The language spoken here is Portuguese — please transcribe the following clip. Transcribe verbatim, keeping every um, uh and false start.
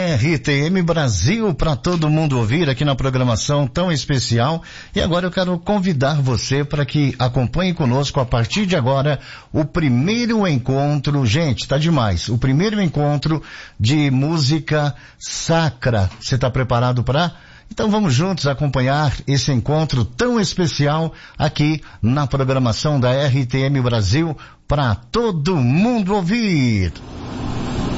R T M Brasil para todo mundo ouvir aqui na programação tão especial. E agora eu quero convidar você para que acompanhe conosco a partir de agora o primeiro encontro, gente, tá demais, o primeiro encontro de música sacra. Você está preparado para? Então vamos juntos acompanhar esse encontro tão especial aqui na programação da R T M Brasil para todo mundo ouvir.